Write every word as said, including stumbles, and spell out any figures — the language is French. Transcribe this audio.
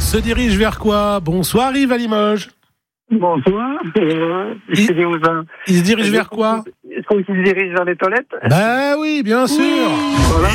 se dirige vers quoi? Bonsoir Yves à Limoges. Bonsoir. Euh, il, il se dirige vers quoi? Est-ce qu'on se dirige vers les toilettes? Bah oui, bien sûr. Voilà.